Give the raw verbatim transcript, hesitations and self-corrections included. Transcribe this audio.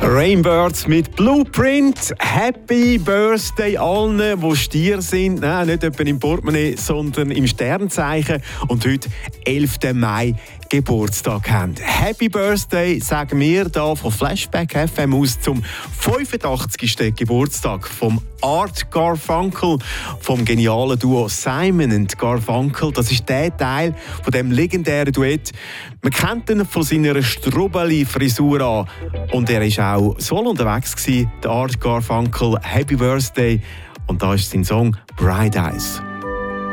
Rainbirds mit Blueprint. Happy Birthday allen, die Stier sind. Nein, nicht etwa im Portemonnaie, sondern im Sternzeichen. Und heute, elften Mai, Geburtstag haben. Happy Birthday sagen wir hier von Flashback F M aus zum fünfundachtzigsten Geburtstag vom Art Garfunkel, vom genialen Duo Simon und Garfunkel. Das ist der Teil von dem legendären Duett. Man kennt ihn von seiner Strubbeli-Frisur an. Und er war auch solo unterwegs gewesen, der Art Garfunkel. Happy Birthday. Und da ist sein Song Bright Eyes.